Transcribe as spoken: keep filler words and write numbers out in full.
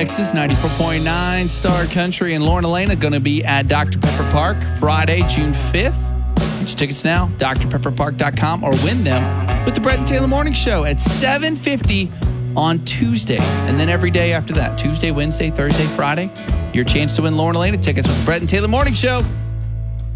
Texas, ninety-four point nine Star Country, and Lauren Elena going to be at Doctor Pepper Park Friday, June fifth. Get your tickets now, D R pepper park dot com, or win them with the Brett and Taylor Morning Show at seven fifty on Tuesday. And then every day after that, Tuesday, Wednesday, Thursday, Friday, your chance to win Lauren Elena tickets with the Brett and Taylor Morning Show.